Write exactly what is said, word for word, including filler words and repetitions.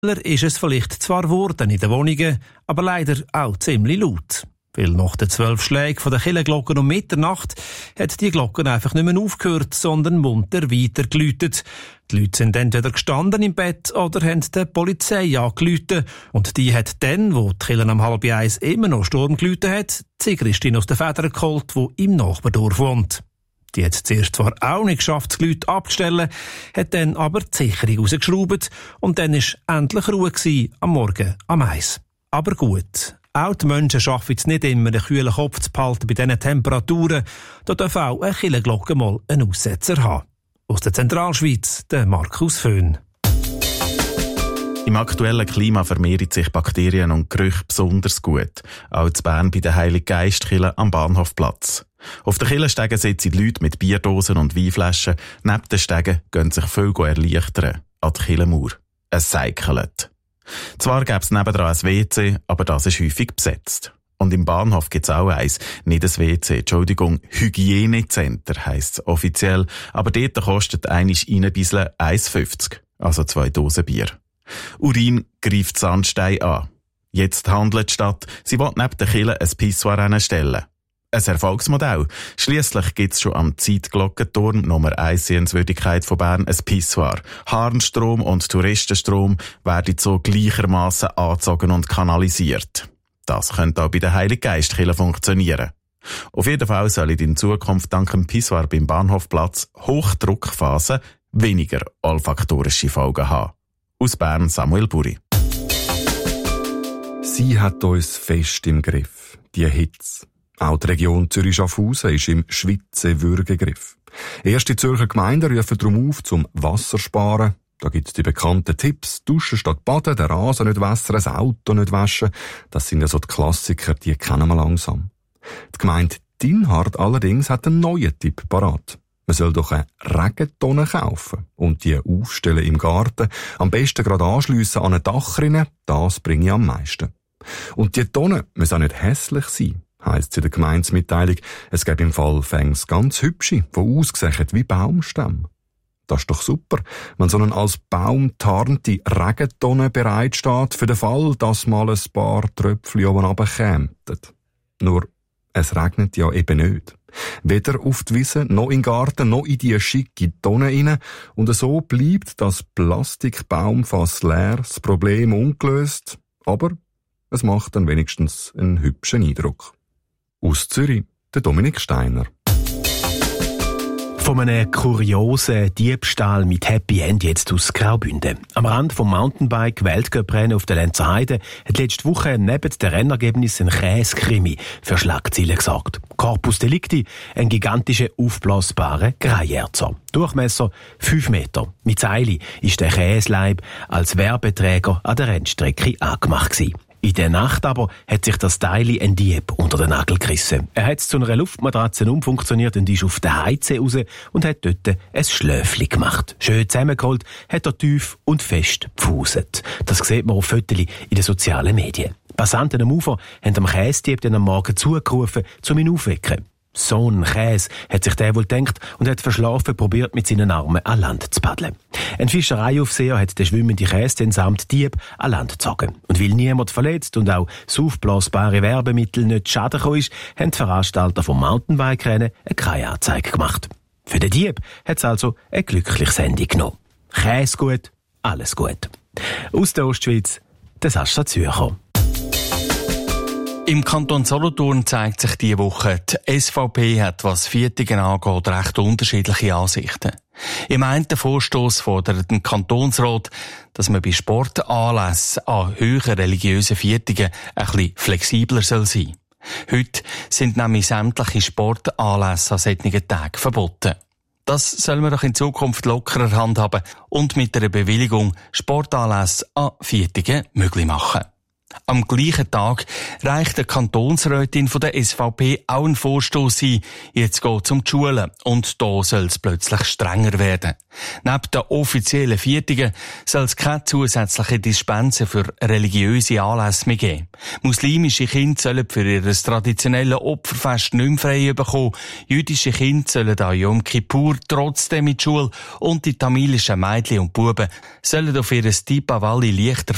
ist es vielleicht zwar geworden in den Wohnungen, aber leider auch ziemlich laut. Weil nach den zwölf Schlägen der Kirchenglocken um Mitternacht hat die Glocken einfach nicht mehr aufgehört, sondern munter weiter geläutet. Die Leute sind entweder gestanden im Bett oder haben die Polizei angerufen. Und die hat dann, wo die Kirche am halb eins immer noch Sturm geläutet hat, die Christin aus den Federn geholt, die im Nachbardorf wohnt. Die hat zuerst zwar auch nicht geschafft, die Leute abzustellen, hat dann aber die Sicherung rausgeschraubt und dann war endlich Ruhe gewesen, am Morgen am eins. Aber gut. Auch die Menschen schaffen es nicht immer, einen kühlen Kopf zu behalten bei diesen Temperaturen. Da darf auch eine Kirchenglocke mal einen Aussetzer haben. Aus der Zentralschweiz, der Markus Föhn. Im aktuellen Klima vermehren sich Bakterien und Gerüche besonders gut. Auch in Bern bei der Heilig-Geist-Kirche am Bahnhofplatz. Auf den Kirchenstegen sitzen die Leute mit Bierdosen und Weinflaschen. Neben den Stegen gehen sich viel erleichtern. An die Kirchenmauer. Es seikelt. Zwar gäbe es nebendran ein W C, aber das ist häufig besetzt. Und im Bahnhof gibt es auch eins. Nicht ein W C, Entschuldigung, Hygienecenter heisst es offiziell. Aber dort kostet einisch rein ein bisschen eins fünfzig, also zwei Dosen Bier. Urin greift Sandstein an. Jetzt handelt die Stadt, sie will neben der Kirche ein Pissoir hinstellen. Ein Erfolgsmodell. Schliesslich gibt es schon am Zeitglockenturm Nummer eins Sehenswürdigkeit von Bern ein Pissoir. Harnstrom und Touristenstrom werden so gleichermaßen angezogen und kanalisiert. Das könnte auch bei der Heilig-Geist-Kirche funktionieren. Auf jeden Fall soll in Zukunft dank dem Pissoir beim Bahnhofplatz Hochdruckphasen weniger olfaktorische Folgen haben. Aus Bern Samuel Buri. Sie hat uns fest im Griff, die Hitze. Auch die Region Zürich-Schaffhausen ist im Schweizer-Würgegriff. Erste Zürcher Gemeinden rufen darum auf, zum Wasser sparen. Da gibt's die bekannten Tipps: Duschen statt Baden, den Rasen nicht wässern, das Auto nicht waschen. Das sind ja so die Klassiker, die kennen wir langsam. Die Gemeinde Dinhard allerdings hat einen neuen Tipp parat. Man soll doch eine Regentonne kaufen und die aufstellen im Garten. Am besten gerade anschliessen an eine Dachrinne, das bringe ich am meisten. Und die Tonne muss auch nicht hässlich sein, heisst es in der Gemeindemitteilung. Es gibt im Fall Fängs ganz hübsche, die aussehen wie Baumstämme. Das ist doch super, wenn so eine als Baum tarnte Regentonne bereitsteht für den Fall, dass mal ein paar Tröpfchen oben runterkämen. Nur, es regnet ja eben nicht. Weder auf die Wiese, noch in den Garten, noch in die schicke Tonne rein. Und so bleibt das Plastikbaumfass leer, das Problem ungelöst. Aber es macht dann wenigstens einen hübschen Eindruck. Aus Zürich, der Dominik Steiner. Von einem kuriosen Diebstahl mit Happy End jetzt aus Graubünden. Am Rand vom Mountainbike-Weltcup-Rennen auf der Lenzer Heide hat letzte Woche neben den Rennergebnissen ein Käsekrimi für Schlagzeilen gesorgt. Corpus Delicti, ein gigantischer aufblasbarer Greierzer. Durchmesser fünf Meter. Mit Seile ist der Käseleib als Werbeträger an der Rennstrecke angemacht gewesen. In der Nacht aber hat sich das Teil ein Dieb unter den Nagel gerissen. Er hat es zu einer Luftmatratze umfunktioniert und ist auf den Heize raus und hat dort ein Schläfli gemacht. Schön zusammengeholt, hat er tief und fest gepfuset. Das sieht man auf Fotos in den sozialen Medien. Passanten am Ufer haben dem Käsedieb dann am Morgen zugerufen, um ihn aufzuwecken. So ein Käse, hat sich der wohl gedacht und hat verschlafen probiert, mit seinen Armen an Land zu paddeln. Ein Fischereiaufseher hat den schwimmenden Käse dann samt Dieb an Land gezogen. Und weil niemand verletzt und auch das aufblasbare Werbemittel nicht Schaden gekommen ist, haben die Veranstalter vom Mountainbike-Rennen eine Kreianzeige gemacht. Für den Dieb hat es also ein glückliches Ende genommen. Käse gut, alles gut. Aus der Ostschweiz, der Sascha Zürcher. Im Kanton Solothurn zeigt sich diese Woche, die S V P hat, was Viertungen angeht, recht unterschiedliche Ansichten. Im einen Vorstoss fordert ein Kantonsrat, dass man bei Sportanlässen an höheren religiösen Viertungen ein bisschen flexibler sein soll. Heute sind nämlich sämtliche Sportanlässe an solchen Tagen verboten. Das soll man doch in Zukunft lockerer handhaben und mit einer Bewilligung Sportanlässe an Viertungen möglich machen. Am gleichen Tag reicht der Kantonsrätin von der S V P auch einen Vorstoss ein. Jetzt geht es um die Schulen und da soll es plötzlich strenger werden. Neben den offiziellen Viertungen soll es keine zusätzliche Dispensen für religiöse Anlässe mehr geben. Muslimische Kinder sollen für ihr traditionelles Opferfest nicht mehr frei bekommen. Jüdische Kinder sollen an Yom Kippur trotzdem in die Schule und die tamilischen Mädchen und Buben sollen auf ihr Deepavali leichter